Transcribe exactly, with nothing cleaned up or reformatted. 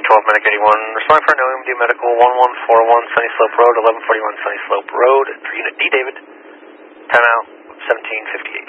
twelve, Medic eighty-one, responding for no M D Medical, one one four one Sunny Slope Road, eleven forty-one Sunny Slope Road, for Unit D, David, timeout seventeen fifty-eight.